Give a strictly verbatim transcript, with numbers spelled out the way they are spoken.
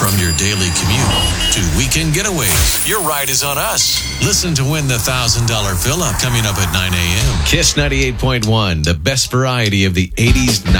From your daily commute to weekend getaways, your ride is on us. Listen to win the one thousand dollars fill-up coming up at nine a.m. Kiss ninety-eight point one, the best variety of the eighties,